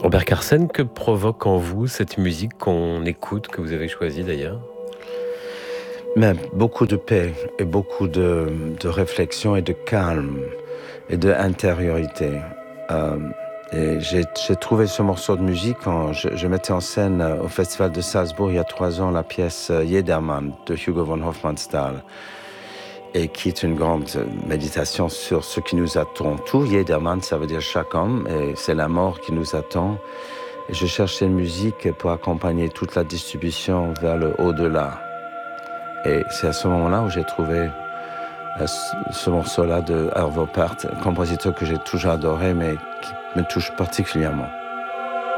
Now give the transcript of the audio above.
Robert Carsen, que provoque en vous cette musique qu'on écoute, que vous avez choisie d'ailleurs? Mais beaucoup de paix et beaucoup de réflexion et de calme et d'intériorité. Euh, et j'ai trouvé ce morceau de musique quand je mettais en scène au Festival de Salzbourg il y a 3 ans la pièce Jedermann de Hugo von Hofmannsthal, et qui est une grande méditation sur ce qui nous attend. Tout Jedermann, ça veut dire chaque homme, et c'est la mort qui nous attend. Et je cherchais une musique pour accompagner toute la distribution vers le au-delà. Et c'est à ce moment-là où j'ai trouvé ce morceau-là de Arvo Pärt, un compositeur que j'ai toujours adoré, mais qui me touche particulièrement.